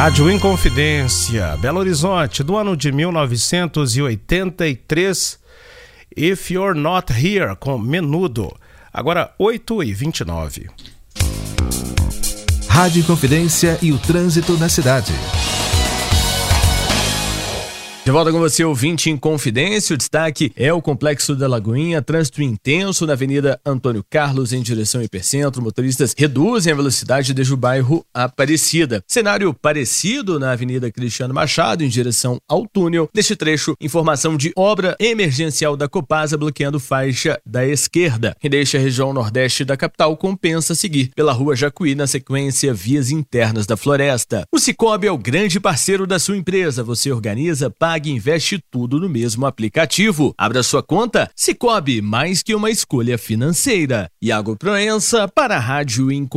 Rádio Inconfidência, Belo Horizonte, do ano de 1983, If You're Not Here, com Menudo. Agora 8h29. Rádio Inconfidência e o trânsito na cidade. De volta com você, ouvinte Inconfidência. O destaque é o Complexo da Lagoinha, trânsito intenso na Avenida Antônio Carlos em direção ao Hipercentro. Motoristas reduzem a velocidade desde o bairro Aparecida. Cenário parecido na Avenida Cristiano Machado em direção ao túnel. Neste trecho, informação de obra emergencial da Copasa bloqueando faixa da esquerda. Quem deixa a região nordeste da capital compensa seguir pela Rua Jacuí na sequência vias internas da Floresta. O Sicoob é o grande parceiro da sua empresa. Você organiza, paga e investe tudo no mesmo aplicativo. Abra sua conta Sicoob, mais que uma escolha financeira. Iago Proença para a Rádio Inconfidência.